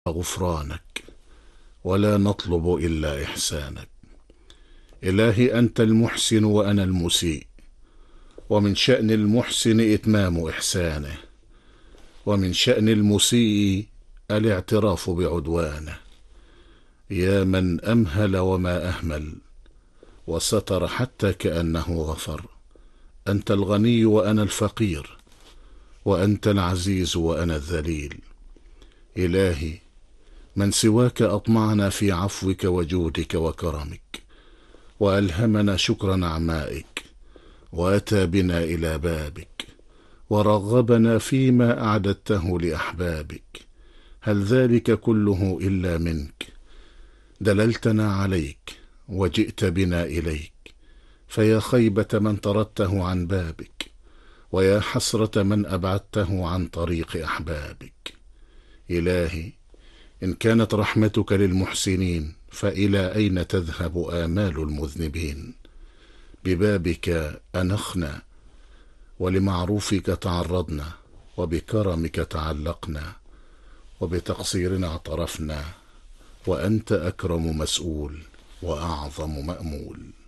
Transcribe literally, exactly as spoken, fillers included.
غفرانك ولا نطلب إلا إحسانك. إلهي أنت المحسن وأنا المسيء، ومن شأن المحسن إتمام إحسانه، ومن شأن المسيء الاعتراف بعدوانه. يا من أمهل وما أهمل وستر حتى كأنه غفر. أنت الغني وأنا الفقير، وأنت العزيز وأنا الذليل. إلهي من سواك أطمعنا في عفوك وجودك وكرمك، وألهمنا شكر نعمائك، وأتى بنا إلى بابك، ورغبنا فيما أعددته لأحبابك. هل ذلك كله إلا منك؟ دللتنا عليك وجئت بنا إليك، فيا خيبة من طردته عن بابك، ويا حسرة من أبعدته عن طريق أحبابك. إلهي إن كانت رحمتك للمحسنين، فإلى أين تذهب آمال المذنبين؟ ببابك أنخنا، ولمعروفك تعرضنا، وبكرمك تعلقنا، وبتقصيرنا اعترفنا، وأنت أكرم مسؤول وأعظم مأمول.